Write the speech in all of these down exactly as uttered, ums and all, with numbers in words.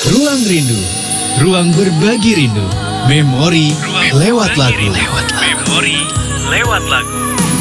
Ruang Rindu, ruang berbagi rindu, memori ruang lewat lagu. Lewat lagu. Memori lewat lagu.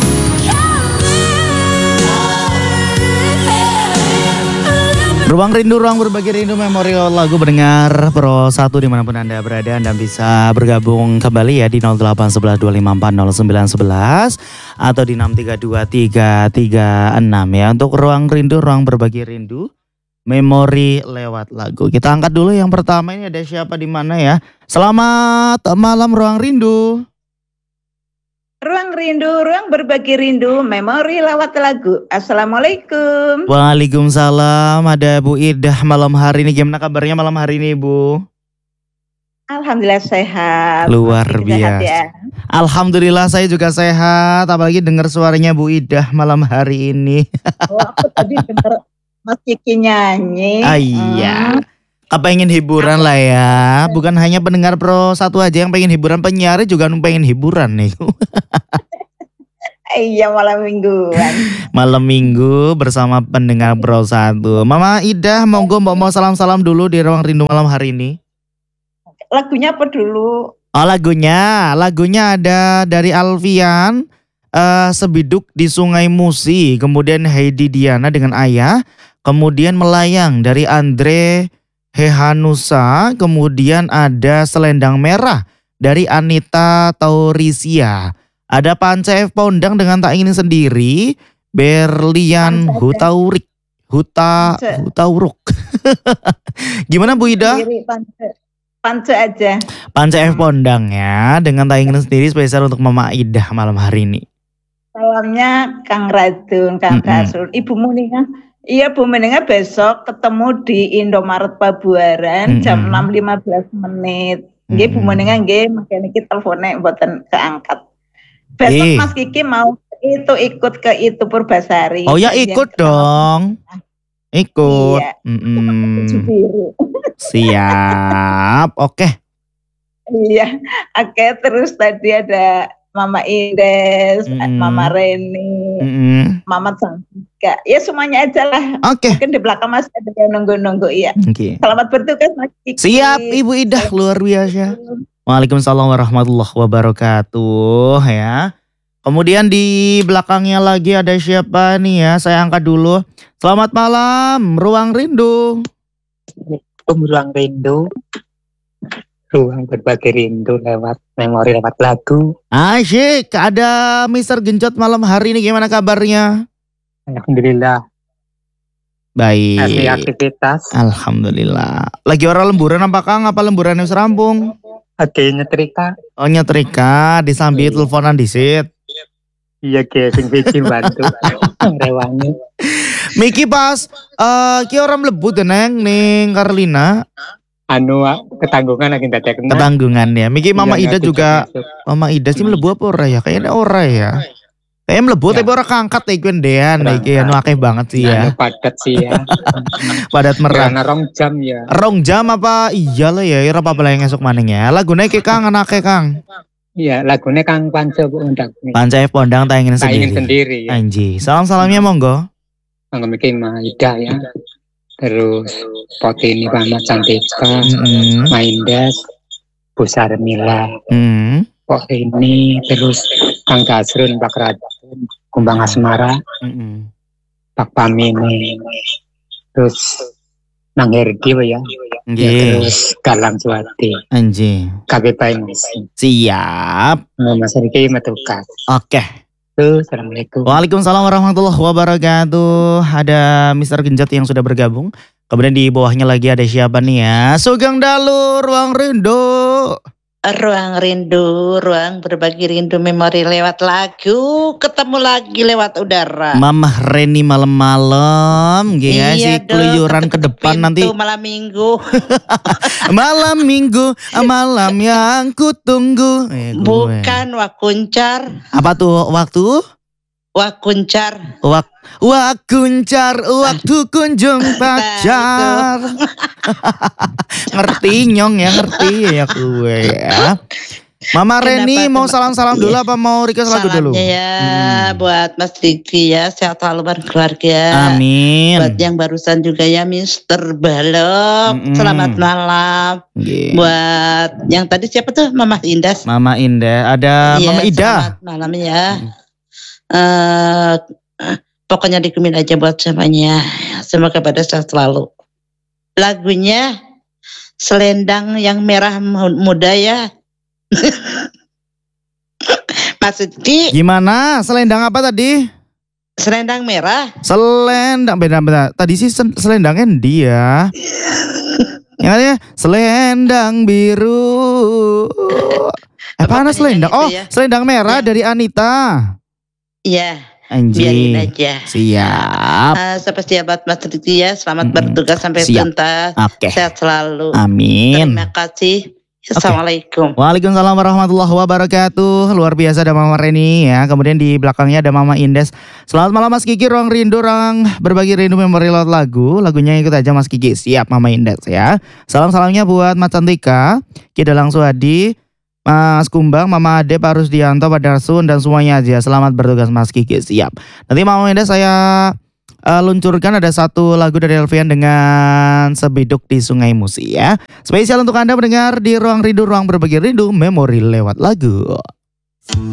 Ruang Rindu, ruang berbagi rindu, memori lewat lagu. Pendengar Pro satu dimanapun Anda berada, Anda bisa bergabung kembali ya di nol delapan satu satu dua lima empat nol sembilan satu satu atau di enam tiga dua tiga tiga enam ya. Untuk Ruang Rindu, ruang berbagi rindu, memori lewat lagu. Kita angkat dulu yang pertama, ini ada siapa di mana ya? Selamat malam Ruang Rindu. Ruang Rindu, ruang berbagi rindu, memori lewat lagu. Assalamualaikum. Waalaikumsalam. Ada Bu Idah malam hari ini. Gimana kabarnya malam hari ini, Bu? Alhamdulillah sehat. Luar Masih biasa. sehat ya. Alhamdulillah saya juga sehat. Apalagi dengar suaranya Bu Idah malam hari ini. Oh, aku tadi dengar Mas Kiki nyanyi. Ah, iya. Hmm. Kepengen hiburan lah ya. Bukan hanya pendengar Pro satu aja yang pengen hiburan, penyiar juga pengen hiburan nih. Iya, malam mingguan. Malam minggu bersama pendengar Pro satu. Mama Idah, monggo mbak mau salam-salam dulu di Ruang Rindu malam hari ini. Lagunya apa dulu? Oh, lagunya, lagunya ada dari Alfian, uh, Sebiduk di Sungai Musi, kemudian Heidi Diana dengan Ayah, kemudian Melayang dari Andre Hehanusa, kemudian ada Selendang Merah dari Anita Taurisia. Ada Panca F Pondang dengan Tak Ingin Sendiri, Berlian Panca Hutaurik, Huta Panca. Hutauruk. Gimana Bu Ida? Sendiri, Panca. Panca aja. Panca F Pondang ya, dengan Tak Ingin Sendiri spesial untuk Mama Idah malam hari ini. Salamnya Kang Radun, Kang Mm-mm. Kasrul, Ibu Muninga. Iya Bu Muninga, besok ketemu di Indomaret Pabuaran Mm-mm. jam enam lima belas menit. Nggih Bu Mm-mm. Muninga nggih, makanya kita teleponnya mboten keangkat. Besok Eh. Mas Kiki mau itu ikut ke itu Purbasari. Oh ya Kajian ikut kenal- dong. Ikut. Iya. Mm-mm. Baju biru. Siap. Oke. Iya. Oke, terus tadi ada Mama Indes, Mm-mm. Mama Reni, Mm-mm. Mama Cantika. Ya semuanya aja lah. Oke. Mungkin di belakang masih ada yang nunggu-nunggu ya. Oke. Selamat bertugas Mas Kiki. Siap Ibu Idah, luar biasa. Waalaikumsalam warahmatullahi wabarakatuh ya. Kemudian di belakangnya lagi ada siapa nih ya? Saya angkat dulu. Selamat malam, Ruang Rindu. Ruang Rindu, ruang berbagi rindu lewat memori lewat lagu. Asyik, ada Mister Genjot malam hari ini, gimana kabarnya? Alhamdulillah, masih Baik. aktivitas. Alhamdulillah. Lagi orang lemburan apa Kang? Apa lemburan yang serampung? Lagi nyetrika. Oh nyetrika, disambi teleponan disit. Iya guys, sing biji bantu rewangi. Miki pas, eh ki orang mlebu neng ning Karlina. Anu ah, ketanggungan lagi dadak kena. Ketanggungan ya. Miki Mama Iya, Ida aku juga, masuk. Mama Ida sih mlebu apa ora ya? Kayaknya ora ya. Kayaknya mlebu Ya. tapi ora kangkat ya iki ndean iki anu akeh banget sih ya. Anu padat sih ya. Padat merah. Karena rong jam ya. Rong jam apa iya lah ya, ora apa-apa lah yang esuk maning ya. Lagune iki Kang anake Kang. Iya, lagunya Kang Panca Bu undang. Panca F Pondang Tak Ingin Tak ingin Sendiri. sendiri. Ya. Anji. Salam-salamnya monggo. Kang bikin Maida ya. Terus Potini Mama Cantika, Mm-mm. Maindas, Bu Sarmila. Hmm. Kok ini terus Kang Kasrun, Pak Radun, Kumbang Asmara, Mm-mm. Pak Pamini, terus Nang Herdi ya, ya Nggih. terus Galang Suwati, Anji. K B P Mas, Siap. Mas Riki Matukas. Oke. Tuh, Assalamualaikum. Waalaikumsalam warahmatullahi wabarakatuh. Ada Mister Genjot yang sudah bergabung. Kemudian di bawahnya lagi ada siapa nih ya? Sugeng Dalu, Ruang Rindu. Ruang Rindu, ruang berbagi rindu, memori lewat lagu, ketemu lagi lewat udara. Mamah Reni malam-malam, ya sih dong, keluyuran ke ketuk depan nanti. pintu malam minggu. Malam minggu, malam yang kutunggu. Eh, gue. Bukan wakuncar, Apa tuh waktu? wakuncar. Wak, wakuncar, waktu kunjung pacar. Ngerti nyong ya, ngerti ya gue ya. Mama Kenapa Reni mau teman- salam-salam dulu Iya. apa mau request lagu dulu? Salamnya ya Hmm. buat Mas Diki ya, sehat selalu berkeluarga. Amin. Buat yang barusan juga ya Mister Balok, Mm-mm. selamat malam. Nggih. Buat yang tadi siapa tuh Mama Indah? Mama Indah, ada Iya, Mama Ida. Selamat malam ya. Eh, pokoknya dikumin aja buat semuanya. Semoga pada sehat selalu. Lagunya Selendang yang Merah Mu- Muda ya. Maksud Ki, Gimana? Selendang apa tadi? selendang merah. Selendang beda-beda. Tadi sih sen- selendangnya dia. Yang ada selendang biru. Eh, Apa mana yang selendang? itu Oh, ya? selendang merah Ya. dari Anita. Iya, biarin Anjing. aja. Siap. Uh, seperti buat Mas Riki ya, selamat Mm-mm. bertugas sampai Siap. tuntas. Oke. Sehat selalu. Amin. Terima kasih. Assalamualaikum. Waalaikumsalam warahmatullahi wabarakatuh. Luar biasa ada Mama Reni ya. Kemudian di belakangnya ada Mama Indes. Selamat malam Mas Kiki, ruang rindu, ruang berbagi rindu memori lewat lagu. Lagunya ikut aja Mas Kiki. Siap Mama Indes ya. Salam-salamnya buat Mas Cantika, Kida Langsung Adi, Mas Kumbang, Mama Ade, Pak Rusdianto, Pak Darsun dan semuanya aja. Selamat bertugas Mas Kiki. Siap. Nanti Mama Indes saya uh, luncurkan ada satu lagu dari Elvian dengan Sebiduk di Sungai Musi ya. Spesial untuk Anda mendengar di Ruang Rindu, Ruang Berbagi Rindu, memori lewat lagu.